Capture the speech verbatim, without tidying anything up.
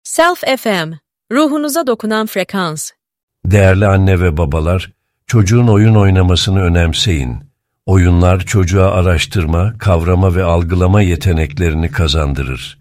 Self F M, ruhunuza dokunan frekans. Değerli anne ve babalar, çocuğun oyun oynamasını önemseyin. Oyunlar çocuğa araştırma, kavrama ve algılama yeteneklerini kazandırır.